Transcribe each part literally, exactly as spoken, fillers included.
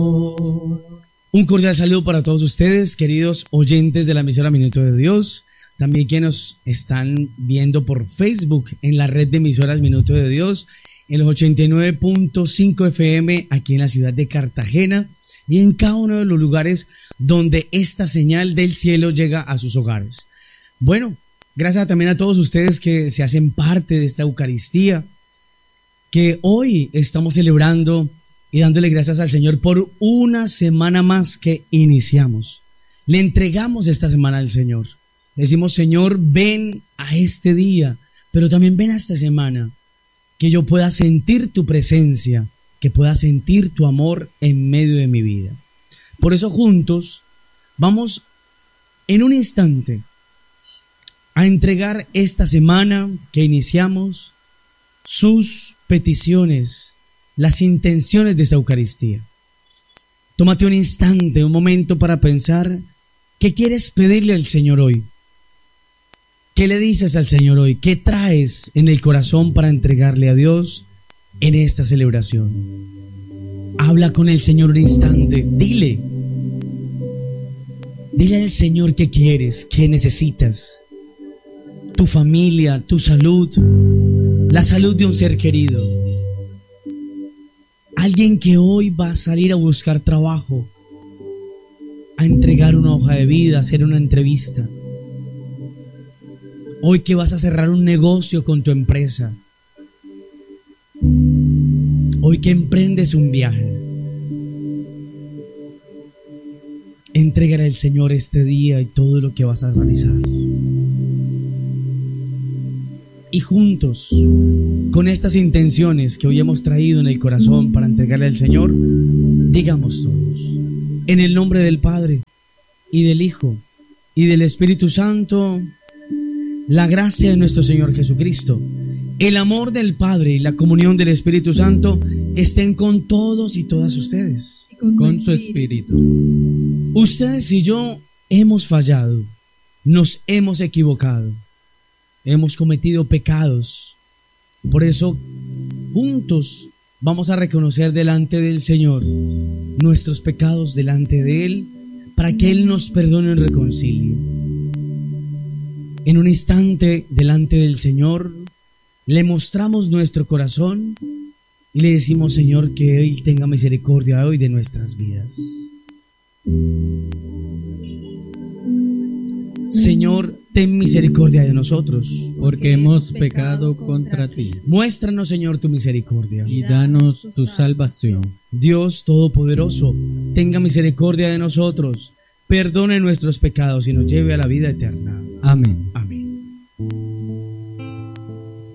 Un cordial saludo para todos ustedes, queridos oyentes de la emisora Minuto de Dios. También quienes nos están viendo por Facebook en la red de emisoras Minuto de Dios, en los ochenta y nueve punto cinco F M aquí en la ciudad de Cartagena y en cada uno de los lugares donde esta señal del cielo llega a sus hogares. Bueno, gracias también a todos ustedes que se hacen parte de esta Eucaristía, que hoy estamos celebrando y dándole gracias al Señor por una semana más que iniciamos. Le entregamos esta semana al Señor. Le decimos, Señor, ven a este día, pero también ven a esta semana, que yo pueda sentir tu presencia, que pueda sentir tu amor en medio de mi vida. Por eso juntos vamos en un instante a entregar esta semana que iniciamos sus peticiones, las intenciones de esta Eucaristía. Tómate un instante, un momento para pensar qué quieres pedirle al Señor hoy. ¿Qué le dices al Señor hoy? ¿Qué traes en el corazón para entregarle a Dios en esta celebración? Habla con el Señor un instante, dile. Dile al Señor qué quieres, qué necesitas. Tu familia, tu salud, la salud de un ser querido. Alguien que hoy va a salir a buscar trabajo, a entregar una hoja de vida, a hacer una entrevista. Hoy que vas a cerrar un negocio con tu empresa. Hoy que emprendes un viaje. Entrégale al Señor este día y todo lo que vas a realizar. Y juntos, con estas intenciones que hoy hemos traído en el corazón para entregarle al Señor, digamos todos, en el nombre del Padre, y del Hijo, y del Espíritu Santo, la gracia de nuestro Señor Jesucristo, el amor del Padre y la comunión del Espíritu Santo estén con todos y todas ustedes. Con su Espíritu. Ustedes y yo hemos fallado, nos hemos equivocado. Hemos cometido pecados. Por eso, juntos vamos a reconocer delante del Señor nuestros pecados delante de Él, para que Él nos perdone y reconcilie. En un instante delante del Señor, le mostramos nuestro corazón y le decimos, Señor, que Él tenga misericordia hoy de nuestras vidas. Señor, ten misericordia de nosotros, porque hemos pecado contra ti. Muéstranos, Señor, tu misericordia y danos tu salvación. Dios Todopoderoso, tenga misericordia de nosotros, perdone nuestros pecados y nos lleve a la vida eterna. Amén. Amén.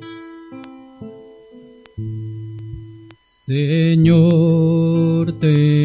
Señor, ten